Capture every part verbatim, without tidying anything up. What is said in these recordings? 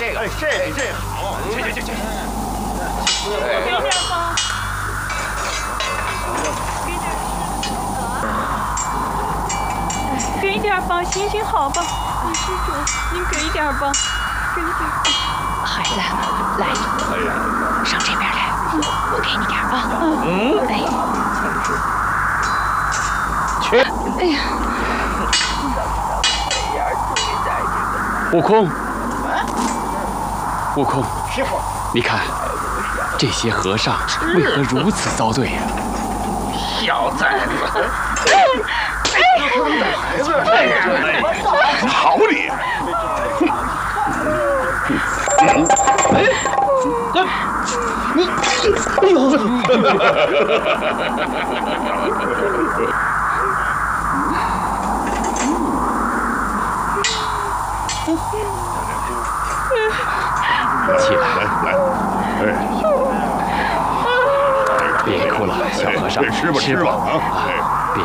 这个， 哎，这这好， 去去去去。 给点吧。给点吧，行行好吧，你施主，您给点吧，给点。 孩子，来，上这边来，我给你点啊。嗯，哎， 去。 哎呀， 悟空，悟空， 师傅， 你看，这些和尚为何如此遭罪呀？ 小崽子！ 孩子，好你！ 你，哎呦！起来， 来来，哎， 别哭了，小和尚， 吃吧吃吧啊！ 别。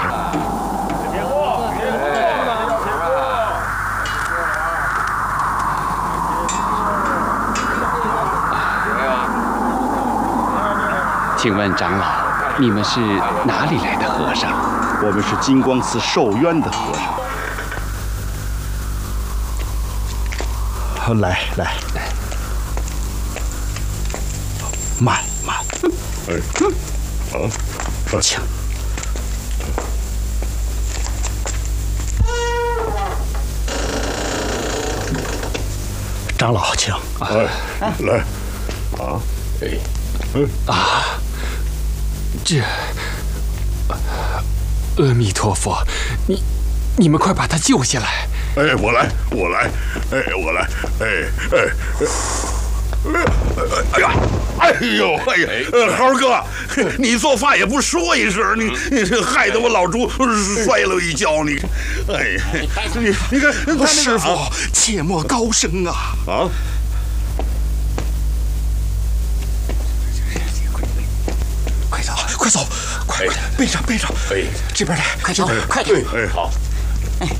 请问长老，你们是哪里来的和尚？ 我们是金光寺受冤的和尚。来来，慢慢，哎，啊，请。长老，请。哎，来，啊，哎，嗯啊，这，阿弥陀佛，你，你们快把他救下来！ 哎，我来，我来，哎，我来，哎哎哎，哎呀，哎呦，哎呀，呃，豪哥，你做饭也不说一声，你你这害得我老猪摔了一跤，你，哎呀，你你看， 师傅，切莫高声啊！ 啊！ 快走，快走，快快背上背上，哎，这边来，快走，快点， 哎，好。